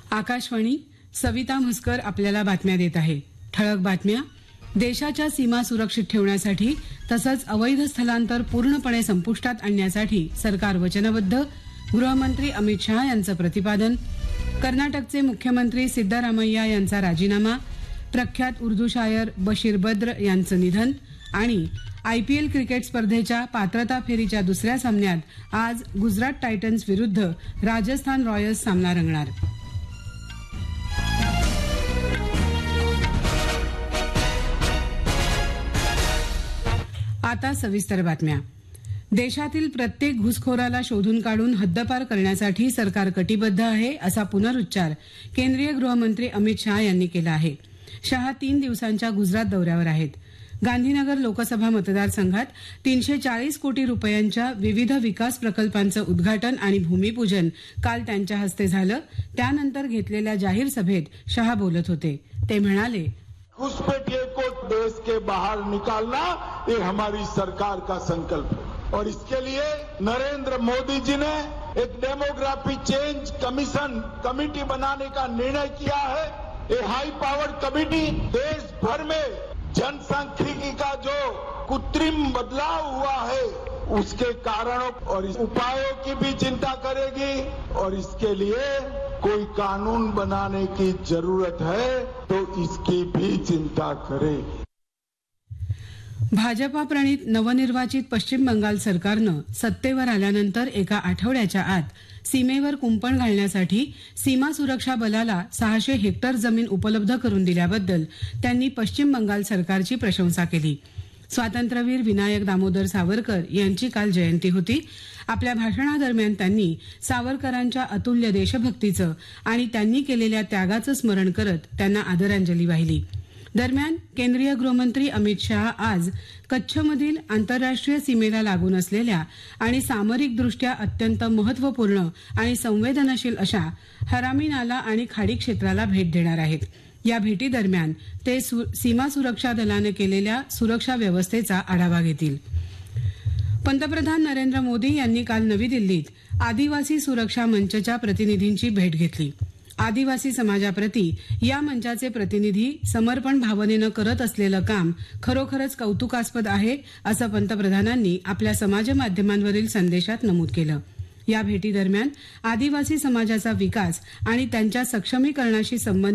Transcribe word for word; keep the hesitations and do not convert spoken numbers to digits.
आकाशवाणी सविता म्हसकर आपल्याला बातम्या देत आहे. ठळक बातम्या. देशाच्या सीमा सुरक्षित ठेवण्यासाठी तसंच अवैध स्थलांतर पूर्णपणे संपुष्टात आणण्यासाठी सरकार वचनबद्ध. गृहमंत्री अमित शहा यांचं प्रतिपादन. कर्नाटकचे मुख्यमंत्री सिद्धरामय्या यांचा राजीनामा. प्रख्यात उर्दू शायर बशीर बद्र यांचं निधन. आणि आयपीएल क्रिकेट स्पर्धेच्या पात्रता फेरीच्या दुसऱ्या सामन्यात आज गुजरात टायटन्स विरुद्ध राजस्थान रॉयल्स सामना रंगणार. आता सविस्तर बातम्या. देशातील प्रत्येक घुसखोराला शोधून काढून हद्दपार करण्यासाठी सरकार कटिबद्ध आहे असा पुनरुच्चार केंद्रीय गृहमंत्री अमित शहा यांनी केला आहे. शहा तीन दिवसांच्या गुजरात दौऱ्यावर आहेत. गांधीनगर लोकसभा मतदारसंघात तीनशे चाळीस कोटी रुपयांच्या विविध विकास प्रकल्पांचं उद्घाटन आणि भूमिपूजन काल त्यांच्या हस्ते झालं. त्यानंतर घेतलेल्या जाहीर सभेत शहा बोलत होते. ते म्हणाले, घुसपैठिए को देश के बाहर निकालना ये हमारी सरकार का संकल्प है और इसके लिए नरेंद्र मोदी जी ने एक डेमोग्राफी चेंज कमीशन कमेटी बनाने का निर्णय किया है. ये हाई पावर्ड कमेटी देश भर में जनसांख्यिकी का जो कृत्रिम बदलाव हुआ है उसके कारणों और उपायों की भी चिंता करेगी और इसके लिए कोई कानून बनाने की जरूरत है तो इसकी भी चिंता करे. भाजपा प्रणित नवनिर्वाचित पश्चिम बंगाल सरकारनं सत्तेवर आल्यानंतर एका आठवड्याच्या आत सीमेवर कुंपण घालण्यासाठी सीमा सुरक्षा बलाला सहाशे हेक्टर जमीन उपलब्ध करून दिल्याबद्दल त्यांनी पश्चिम बंगाल सरकारची प्रशंसा केली. स्वातंत्र्यवीर विनायक दामोदर सावरकर यांची काल जयंती होती. आपल्या भाषणादरम्यान त्यांनी सावरकरांच्या अतुल्य देशभक्तीचं आणि त्यांनी केलेल्या त्यागाचं स्मरण करत त्यांना आदरांजली वाहिली. दरम्यान केंद्रीय गृहमंत्री अमित शहा आज कच्छमधील आंतरराष्ट्रीय सीमेला लागून असलेल्या आणि सामरिकदृष्ट्या अत्यंत महत्वपूर्ण आणि संवेदनशील अशा हरामी नाला आणि खाडी क्षेत्राला भेट देणार आहेत. या भेटीदरम्यान ते सीमा सुरक्षा दलानं केलेल्या सुरक्षा व्यवस्थेचा आढावा घेतील. पंतप्रधान नरेंद्र मोदी यांनी काल नवी दिल्लीत आदिवासी सुरक्षा मंचच्या प्रतिनिधींची भेट घेतली. आदिवासी समाजाप्रती या मंचाचे प्रतिनिधी समर्पण भावनेनं करत असलेलं काम खरोखरच कौतुकास्पद आहे असं पंतप्रधानांनी आपल्या समाज माध्यमांवरील संदेशात नमूद केलं. या भेटीदरम्यान आदिवासी समाजाचा विकास आणि त्यांच्या सक्षमीकरणाशी संबंधित